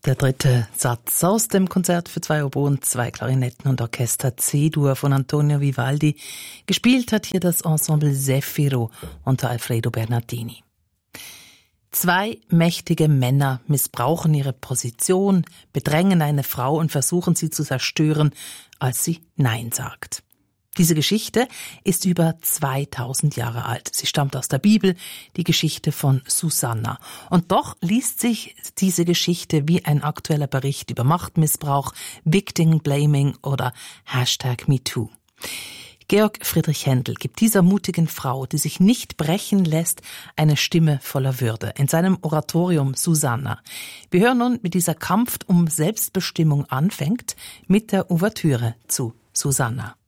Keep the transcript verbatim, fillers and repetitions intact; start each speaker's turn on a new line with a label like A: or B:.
A: Der dritte Satz aus dem Konzert für zwei Oboen, zwei Klarinetten und Orchester C-Dur von Antonio Vivaldi. Gespielt hat hier das Ensemble Zefiro unter Alfredo Bernardini. Zwei mächtige Männer missbrauchen ihre Position, bedrängen eine Frau und versuchen sie zu zerstören, als sie Nein sagt. Diese Geschichte ist über zweitausend Jahre alt. Sie stammt aus der Bibel, die Geschichte von Susanna. Und doch liest sich diese Geschichte wie ein aktueller Bericht über Machtmissbrauch, Victim Blaming oder Hashtag MeToo. Georg Friedrich Händel gibt dieser mutigen Frau, die sich nicht brechen lässt, eine Stimme voller Würde in seinem Oratorium Susanna. Wir hören nun, wie dieser Kampf um Selbstbestimmung anfängt, mit der Ouvertüre zu Susanna.